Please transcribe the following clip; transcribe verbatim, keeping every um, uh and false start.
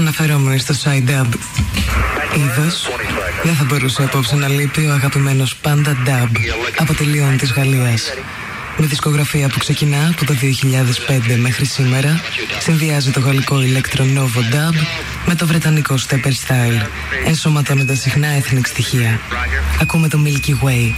Αναφερόμενοι στο Side Dub, είδος, δεν θα μπορούσε απόψε να λείπει ο αγαπημένος Panda Dub από τη Λιόν της Γαλλίας. Με δισκογραφία που ξεκινά από το δύο χιλιάδες πέντε μέχρι σήμερα, συνδυάζει το γαλλικό Electro Novo Dub με το βρετανικό Stepper Style, ενσωματώνοντας συχνά ethnic στοιχεία. Ακούμε το Milky Way.